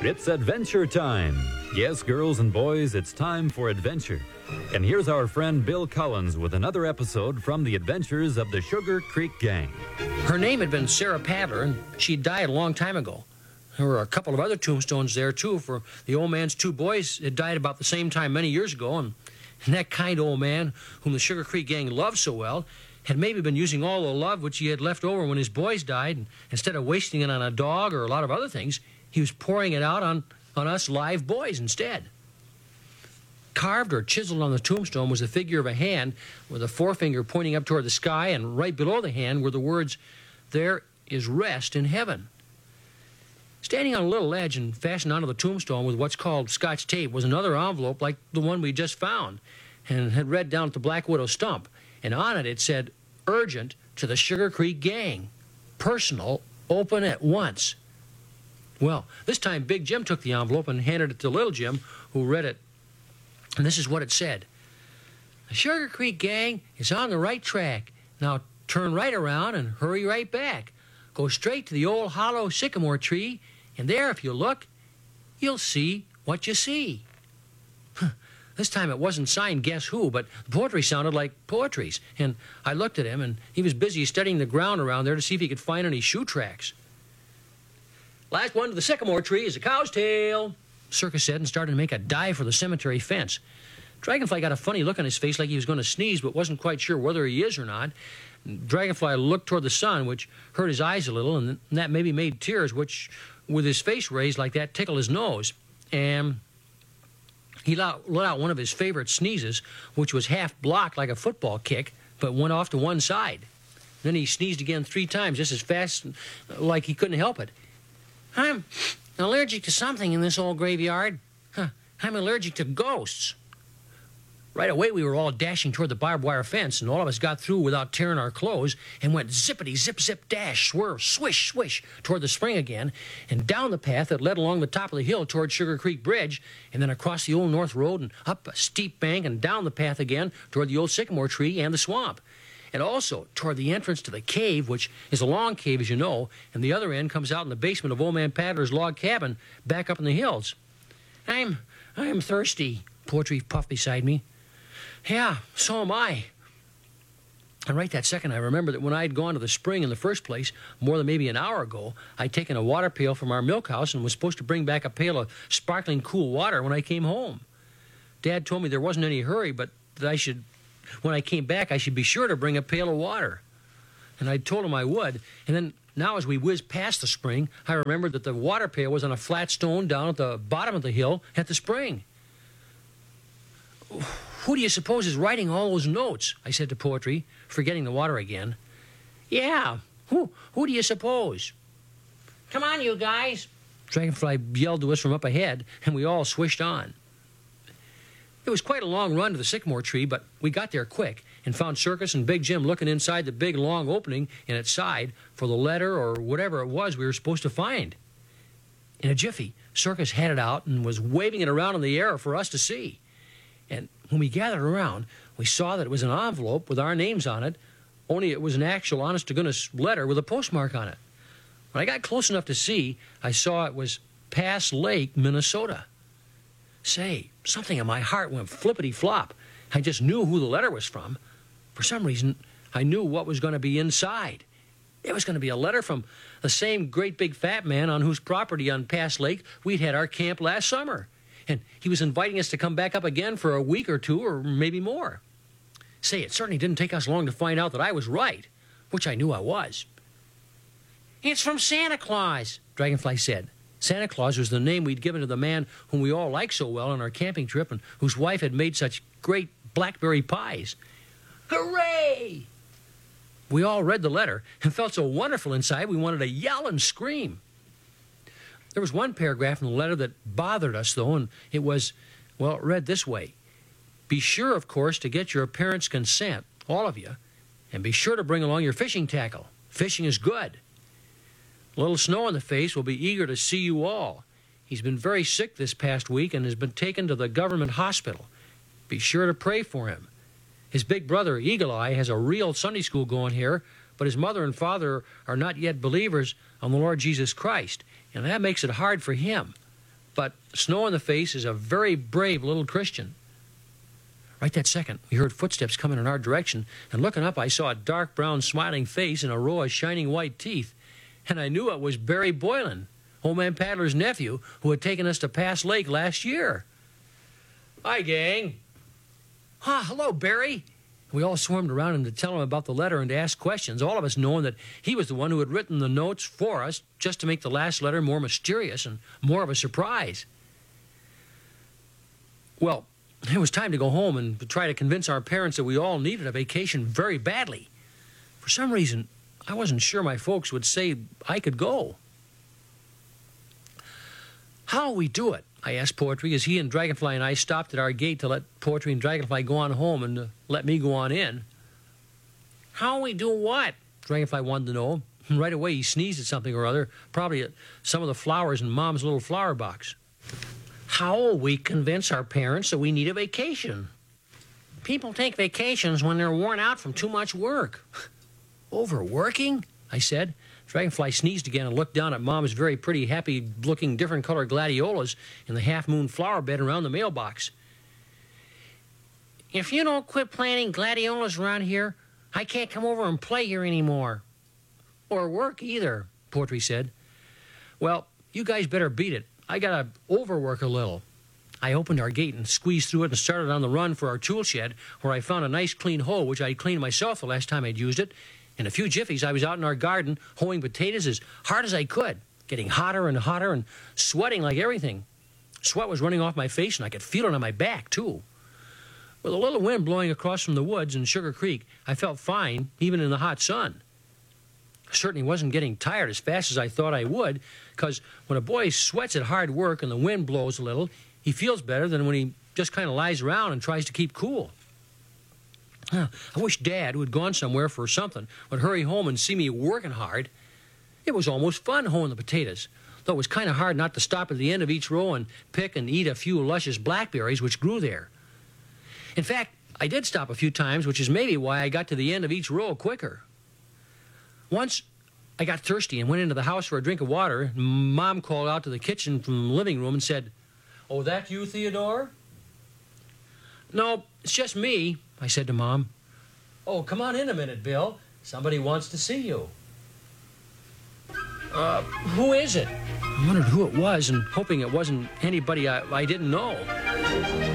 It's adventure time. Yes, girls and boys, it's time for adventure. And here's our friend Bill Collins with another episode from the adventures of the Sugar Creek Gang. Her name had been Sarah Padler, and she died a long time ago. There were a couple of other tombstones there, too, for the old man's two boys had died about the same time many years ago, and that kind old man, whom the Sugar Creek Gang loved so well, had maybe been using all the love which he had left over when his boys died, and instead of wasting it on a dog or a lot of other things, he was pouring it out on us live boys instead. Carved or chiseled on the tombstone was the figure of a hand with a forefinger pointing up toward the sky, and right below the hand were the words, "There is rest in heaven." Standing on a little ledge and fastened onto the tombstone with what's called Scotch tape was another envelope like the one we just found, and had read down at the Black Widow stump, and on it said, "Urgent to the Sugar Creek Gang. Personal, open at once." Well, this time Big Jim took the envelope and handed it to Little Jim, who read it. And this is what it said. "The Sugar Creek Gang is on the right track. Now turn right around and hurry right back. Go straight to the old hollow sycamore tree, and there, if you look, you'll see what you see." This time it wasn't signed Guess Who, but the poetry sounded like poetry's. And I looked at him, and he was busy studying the ground around there to see if he could find any shoe tracks. "Last one to the sycamore tree is a cow's tail," Circus said, and started to make a dive for the cemetery fence. Dragonfly got a funny look on his face like he was going to sneeze, but wasn't quite sure whether he is or not. Dragonfly looked toward the sun, which hurt his eyes a little, and that maybe made tears, which, with his face raised like that, tickled his nose. And he let out one of his favorite sneezes, which was half blocked like a football kick, but went off to one side. Then he sneezed again 3 times, just as fast like he couldn't help it. "I'm allergic to something in this old graveyard. I'm allergic to ghosts." Right away, we were all dashing toward the barbed wire fence, and all of us got through without tearing our clothes and went zippity, zip, zip, dash, swerve, swish, swish toward the spring again, and down the path that led along the top of the hill toward Sugar Creek Bridge, and then across the old North Road and up a steep bank and down the path again toward the old sycamore tree and the swamp, and also toward the entrance to the cave, which is a long cave, as you know, and the other end comes out in the basement of Old Man Padler's log cabin back up in the hills. I'm thirsty," Poetry puffed beside me. "Yeah, so am I." And right that second, I remember that when I'd gone to the spring in the first place, more than maybe an hour ago, I'd taken a water pail from our milk house and was supposed to bring back a pail of sparkling cool water when I came home. Dad told me there wasn't any hurry, but that when I came back, I should be sure to bring a pail of water. And I told him I would. And then now as we whizzed past the spring, I remembered that the water pail was on a flat stone down at the bottom of the hill at the spring. "Who do you suppose is writing all those notes?" I said to Poetry, forgetting the water again. "Yeah, who do you suppose?" "Come on, you guys," Dragonfly yelled to us from up ahead, and we all swished on. It was quite a long run to the sycamore tree, but we got there quick and found Circus and Big Jim looking inside the big, long opening in its side for the letter or whatever it was we were supposed to find. In a jiffy, Circus had it out and was waving it around in the air for us to see. And when we gathered around, we saw that it was an envelope with our names on it, only it was an actual honest-to-goodness letter with a postmark on it. When I got close enough to see, I saw it was Pass Lake, Minnesota. Say, something in my heart went flippity-flop. I just knew who the letter was from. For some reason, I knew what was going to be inside. It was going to be a letter from the same great big fat man on whose property on Pass Lake we'd had our camp last summer. And he was inviting us to come back up again for a week or 2 or maybe more. Say, it certainly didn't take us long to find out that I was right, which I knew I was. "It's from Santa Claus," Dragonfly said. Santa Claus was the name we'd given to the man whom we all liked so well on our camping trip and whose wife had made such great blackberry pies. Hooray! We all read the letter and felt so wonderful inside we wanted to yell and scream. There was one paragraph in the letter that bothered us, though, and it read this way. "Be sure, of course, to get your parents' consent, all of you, and be sure to bring along your fishing tackle. Fishing is good. Little Snow in the Face will be eager to see you all. He's been very sick this past week and has been taken to the government hospital. Be sure to pray for him. His big brother, Eagle Eye, has a real Sunday school going here, but his mother and father are not yet believers on the Lord Jesus Christ, and that makes it hard for him. But Snow in the Face is a very brave little Christian. Right that second, we heard footsteps coming in our direction, and looking up, I saw a dark brown smiling face and a row of shining white teeth. And I knew it was Barry Boylan, Old Man Paddler's nephew, who had taken us to Pass Lake last year. Hi, gang. Hello, Barry. We all swarmed around him to tell him about the letter and to ask questions, all of us knowing that he was the one who had written the notes for us just to make the last letter more mysterious and more of a surprise. Well, it was time to go home and to try to convince our parents that we all needed a vacation very badly. For some reason, I wasn't sure my folks would say I could go. How'll we do it? I asked Poetry as he and Dragonfly and I stopped at our gate to let Poetry and Dragonfly go on home and let me go on in. How'll we do what? Dragonfly wanted to know. Right away he sneezed at something or other, probably at some of the flowers in Mom's little flower box. How'll we convince our parents that we need a vacation? People take vacations when they're worn out from too much work. Overworking? I said. Dragonfly sneezed again and looked down at Mom's very pretty, happy-looking, different-colored gladiolas in the half-moon flower bed around the mailbox. If you don't quit planting gladiolas around here, I can't come over and play here anymore. Or work either, Poetry said. Well, you guys better beat it. I gotta overwork a little. I opened our gate and squeezed through it and started on the run for our tool shed, where I found a nice clean hoe, which I'd cleaned myself the last time I'd used it. In a few jiffies, I was out in our garden hoeing potatoes as hard as I could, getting hotter and hotter and sweating like everything. Sweat was running off my face, and I could feel it on my back, too. With a little wind blowing across from the woods in Sugar Creek, I felt fine, even in the hot sun. I certainly wasn't getting tired as fast as I thought I would, because when a boy sweats at hard work and the wind blows a little, he feels better than when he just kind of lies around and tries to keep cool. I wish Dad, who had gone somewhere for something, would hurry home and see me working hard. It was almost fun hoeing the potatoes, though it was kind of hard not to stop at the end of each row and pick and eat a few luscious blackberries which grew there. In fact, I did stop a few times, which is maybe why I got to the end of each row quicker. Once, I got thirsty and went into the house for a drink of water. Mom called out to the kitchen from the living room and said, "Oh, that you, Theodore?" "No, it's just me," I said to Mom. "Oh, come on in a minute, Bill. Somebody wants to see you." Who is it?" I wondered who it was and hoping it wasn't anybody I didn't know.